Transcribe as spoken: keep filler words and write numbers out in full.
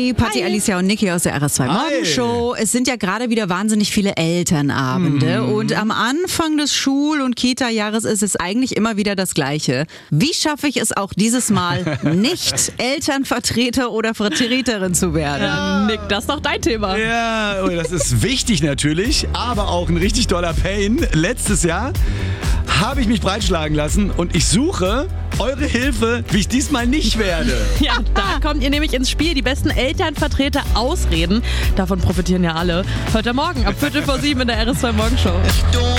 Hi, Patti, Alicia und Niki aus der R S zwei Morgenshow. Es sind ja gerade wieder wahnsinnig viele Elternabende Mhm. und am Anfang des Schul- und Kita-Jahres ist es eigentlich immer wieder das Gleiche. Wie schaffe ich es auch dieses Mal nicht Elternvertreter oder Vertreterin zu werden? Ja. Nick, das ist doch dein Thema. Ja, oh, das ist wichtig natürlich, aber auch ein richtig toller Pain. Letztes Jahr habe ich mich breitschlagen lassen und ich suche eure Hilfe, wie ich diesmal nicht werde. Ja, da kommt ihr nämlich ins Spiel. Die besten Elternvertreter ausreden. Davon profitieren ja alle. Heute Morgen ab Viertel vor sieben in der R S zwei Morgenshow.